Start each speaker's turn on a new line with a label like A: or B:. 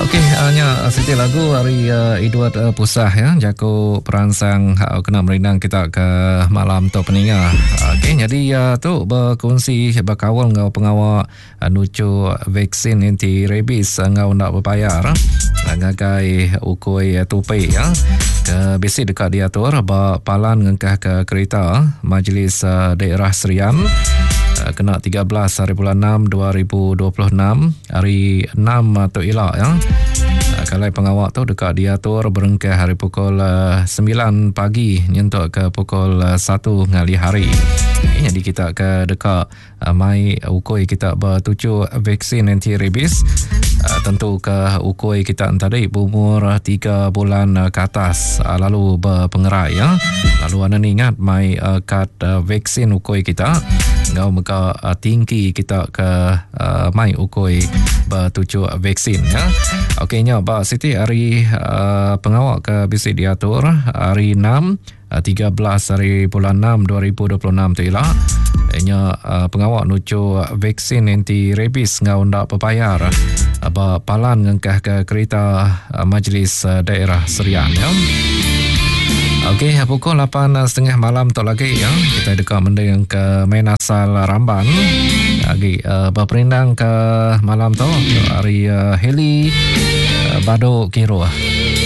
A: Okey, hanya siti lagu hari Edward Pusah ya, jago perangsang kena merenang kita ke malam tu peninga. Okey, jadi tu berkongsi berkawal ngau pengawal nucu vaksin anti rabies ngau nak berbayar ngagai ukui tupai ya. Ke besi dekat diatur palan ngengkah ke kereta Majlis Daerah Serian kena 13 hari bulan 6 2026 hari 6 atau elak ya. Kalau pengawal tu dekat diatur berengkah hari pukul 9 pagi nyentuk ke pukul 1 ngali hari. Jadi kita ke dekat mai ukui kita bertuju vaksin anti rabies. Tentu ke ukui kita tadi berumur 3 bulan ke atas lalu berpengerai ya. Lalu anda ingat mai kad vaksin ukui kita ngau muka tinggi kita ke mai ukui bertuju vaksin ya. Okeynya Pak Siti hari pengawal ke bisi diatur hari 6 13 hari bulan 6 2026 tu ialah pengawal nucu vaksin anti rabies ngau ndak berbayar palan ngengkah ke kereta Majlis Daerah Serian ya. Okey, pukul 8.30 malam tu lagi ya. Kita dekat mendeng ke main asal Ramban. Lagi berperindang ke malam tu hari Heli Bado Kiro.